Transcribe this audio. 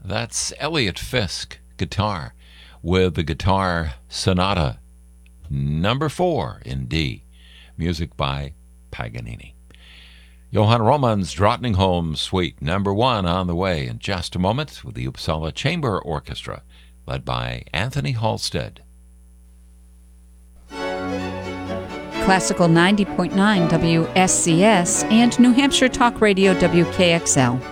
That's Elliot Fisk, guitar, with the Guitar Sonata number 4 in D, music by Paganini. Johann Romann's Drottningholm Suite number 1 on the way in just a moment with the Uppsala Chamber Orchestra, led by Anthony Halstead. Classical 90.9 WSCS and New Hampshire Talk Radio WKXL.